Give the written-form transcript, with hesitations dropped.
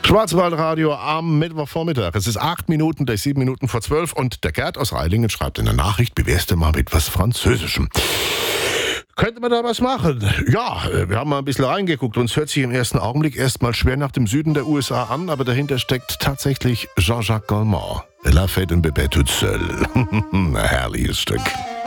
Schwarzwaldradio am Mittwochvormittag. Es ist 7 Minuten und der Gerd aus Reilingen schreibt in der Nachricht, wie wär's denn mal mit was Französischem? Könnte man da was machen? Ja, wir haben mal ein bisschen reingeguckt und es hört sich im ersten Augenblick erstmal schwer nach dem Süden der USA an, aber dahinter steckt tatsächlich Jean-Jacques Goldman. La fête d'un bébé toute seule. Ein herrliches Stück.